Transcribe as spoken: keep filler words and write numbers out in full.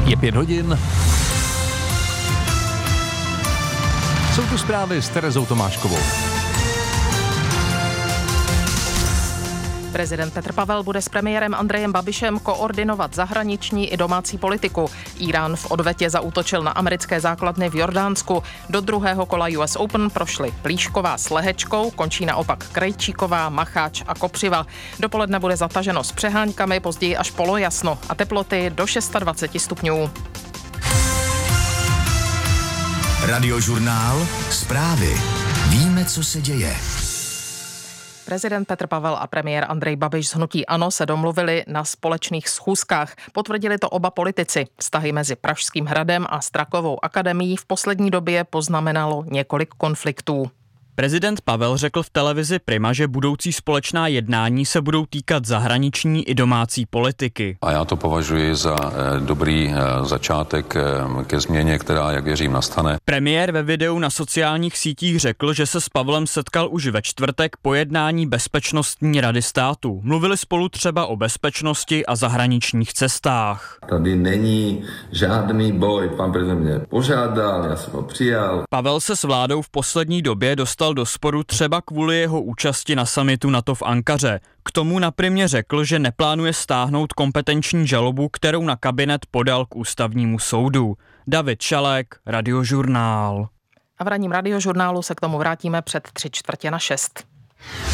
Je pět hodin. Jsou tu zprávy s Terezou Tomáškovou. Prezident Petr Pavel bude s premiérem Andrejem Babišem koordinovat zahraniční i domácí politiku. Írán v odvetě zaútočil na americké základny v Jordánsku. Do druhého kola U S Open prošly Plíšková s Lehečkou, končí naopak Krejčíková, Macháč a Kopřiva. Dopoledne bude zataženo s přeháňkami, později až polojasno a teploty do dvacet šest stupňů. Radiožurnál, zprávy. Víme, co se děje. Prezident Petr Pavel a premiér Andrej Babiš z hnutí ANO se domluvili na společných schůzkách. Potvrdili to oba politici. Vztahy mezi Pražským hradem a Strakovou akademií v poslední době poznamenalo několik konfliktů. Prezident Pavel řekl v televizi Prima, že budoucí společná jednání se budou týkat zahraniční i domácí politiky. A já to považuji za eh, dobrý eh, začátek eh, ke změně, která, jak věřím, nastane. Premiér ve videu na sociálních sítích řekl, že se s Pavlem setkal už ve čtvrtek po jednání Bezpečnostní rady státu. Mluvili spolu třeba o bezpečnosti a zahraničních cestách. Tady není žádný boj. Pan prezident mě požádal, já jsem ho přijal. Pavel se s vládou v poslední době dostal do sporu třeba kvůli jeho účasti na summitu NATO v Ankaře. K tomu na Primě řekl, že neplánuje stáhnout kompetenční žalobu, kterou na kabinet podal k ústavnímu soudu. David Šalek, Radiožurnál. A v ranním Radiožurnálu se k tomu vrátíme před tři čtvrtě na šest.